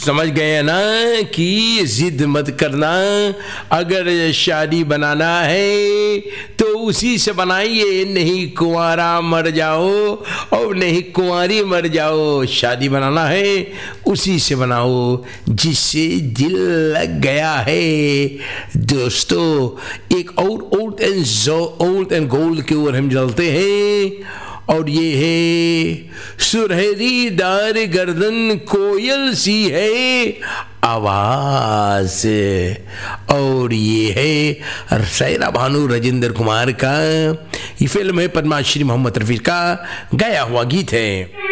समझ गए ना कि जिद मत करना, अगर शादी बनाना है तो उसी से बनाइए, नहीं कुंवारा मर जाओ और नहीं कुंवारी मर जाओ। शादी बनाना है उसी से बनाओ जिससे दिल लग गया है। दोस्तों, एक और ओल्ड एंड गोल्ड की ओर हम चलते हैं, और ये है सुनहरी दार गर्दन कोयल सी है आवाज, और ये है सैरा भानु राजेंद्र कुमार का। ये फिल्म है पद्माश्री मोहम्मद रफी का गाया हुआ गीत है।